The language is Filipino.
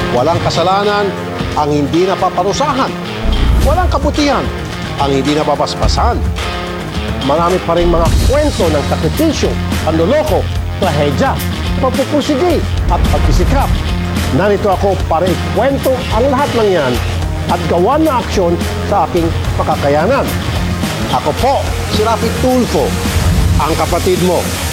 Walang kasalanan ang hindi napaparusahan. Walang kabutihan ang hindi napapaspasan. Marami pa rin mga kwento ng sakripisyo, panloloko, trahedya, pagpupursige at pagsisikap. Narito ako para ikwento ang lahat ng yan at gawa na aksyon sa aking makakayanan. Ako po, si Rafi Tulfo, ang kapatid mo